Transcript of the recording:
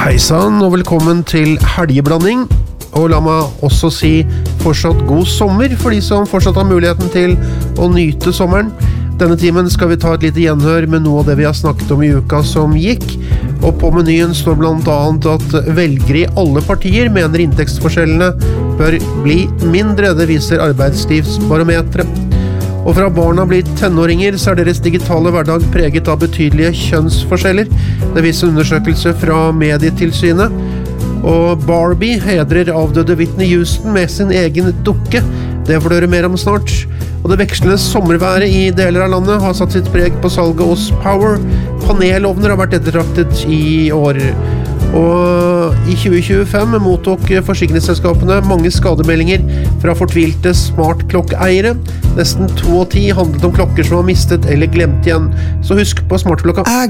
Hei sann, og velkommen til helgeblanding. Og la meg også si fortsatt god sommer for de som fortsatt har muligheten til å nyte sommeren. Denne timen skal vi ta et lite gjenhør med noe av det vi har snakket om i uka som gikk. Og på menyen står blant annet at velgere i alle partier mener inntektsforskjellene bør bli mindre. Det viser arbeidslivsbarometeret. Og fra barna blir tenåringer, så deres digitale hverdag preget av betydelige kjønnsforskjeller. Det viser en undersøkelse fra Medietilsynet. Og Barbie hedrer avdøde Whitney Houston med sin egen dukke. Det får du høre mer om snart. Og det vekslende sommerværet i deler av landet har satt sitt preg på salget hos Power. Panelovner har vært ettertraktet i år. Og i 2025 mottok forsikringsselskapene mange skademeldinger fra fortvilte smartklokkeeiere. Nesten 2 av 10 handlet om klokker som var mistet eller glemt igjen. Så husk på smartklokka. I